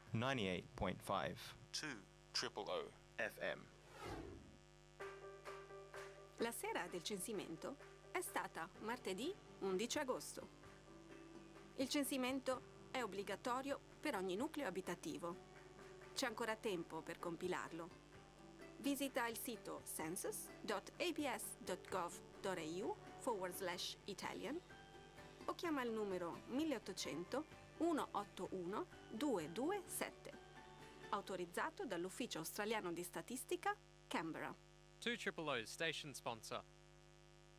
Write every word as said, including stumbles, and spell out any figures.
ninety-eight point five two triple O F M. La sera del censimento è stata martedì undici agosto. Il censimento è obbligatorio per ogni nucleo abitativo. C'è ancora tempo per compilarlo. Visita il sito census.abs.gov.au forward slash Italian o chiama il numero milleottocento centottantuno duecentoventisette, autorizzato dall'Ufficio Australiano di Statistica, Canberra. two triple O station sponsor.